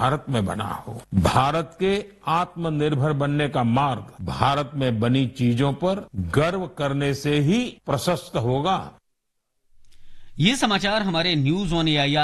भारत में बना हो। भारत के आत्मनिर्भर बनने का मार्ग भारत में बनी चीजों पर गर्व करने से ही प्रशस्त होगा। ये समाचार हमारे न्यूज ऑन एआईआर